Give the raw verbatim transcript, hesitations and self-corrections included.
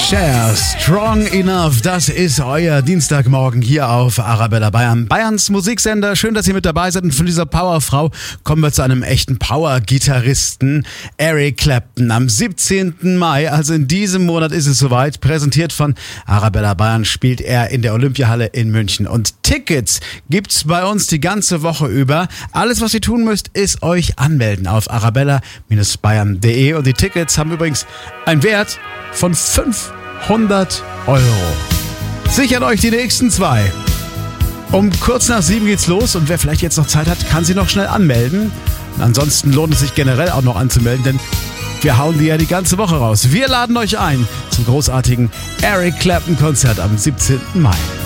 Cher, Strong Enough, das ist euer Dienstagmorgen hier auf Arabella Bayern. Bayerns Musiksender, schön, dass ihr mit dabei seid. Und von dieser Powerfrau kommen wir zu einem echten Power-Gitarristen, Eric Clapton. Am siebzehnten Mai, also in diesem Monat ist es soweit, präsentiert von Arabella Bayern, spielt er in der Olympiahalle in München. Und Tickets gibt's bei uns die ganze Woche über. Alles, was ihr tun müsst, ist euch anmelden auf arabella Bayern punkt de. Und die Tickets haben übrigens einen Wert von fünfhundert Euro. Sichert euch die nächsten zwei. Um kurz nach sieben geht's los und wer vielleicht jetzt noch Zeit hat, kann sich noch schnell anmelden. Und ansonsten lohnt es sich generell auch noch anzumelden, denn wir hauen die ja die ganze Woche raus. Wir laden euch ein zum großartigen Eric Clapton Konzert am siebzehnten Mai.